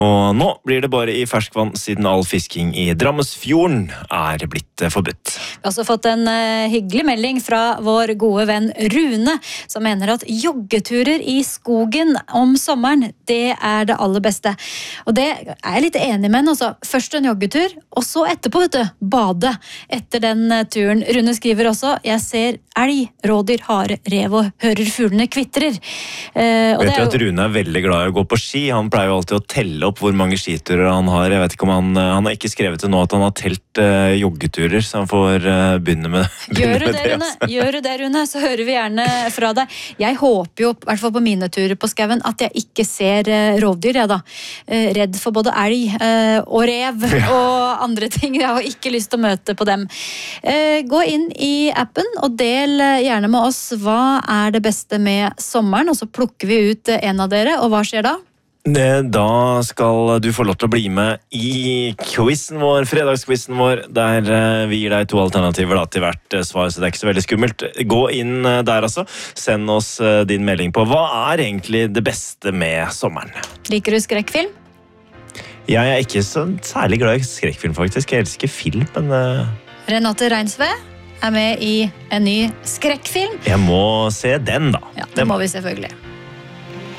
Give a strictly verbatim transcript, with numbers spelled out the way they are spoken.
Og nå blir det bare i ferskvann siden all fisking i Drammesfjorden er blitt forbudt. Vi har også fått en uh, hyggelig melding fra vår gode venn Rune, som mener at joggeturer i skogen om sommeren, det er det aller beste. Og det er jeg litt enig med, altså. Først en joggetur, og så etterpå, vet du, bade etter den uh, turen. Rune skriver også, jeg ser elg, rådyr, hare, rev og hører fuglene kvitrer. Uh, og vet det du er at jo... Rune er veldig glad i å gå på ski? Han pleier jo alltid å telle opp hvor mange skiturer han har. Jeg vet ikke om han, han har ikke skrevet til nå at han har telt uh, joggeturer, så han får uh, begynne med, begynne Gjør du med det, det. Rune? Altså. Gjør du det, Rune, så hører vi gjerne fra deg. Jeg håper jo, i hvert fall på mine turer på skauen, at jeg ikke ser uh, rovdyr, jeg da. Uh, redd for både elg uh, og rev og andre ting. Jeg har ikke lyst til å møte på dem. Uh, gå inn i appen og del uh, gjerne med oss hva er det beste med sommeren, og så plukker vi ut uh, en av dere, og hva skjer da? Da skal du få lov til å bli med i quizen vår, fredagsquizen vår, der vi gir deg to alternativer da, til hvert svar, så det er ikke så veldig skummelt. Gå inn der altså, send oss din melding på hva er egentlig det beste med sommeren. Liker du skrekkfilm? Jeg er ikke så særlig glad i skrekkfilm faktisk, jeg elsker film, men... Renate Reinsve er med i en ny skrekkfilm. Jeg må se den da. Ja, det må vi selvfølgelig.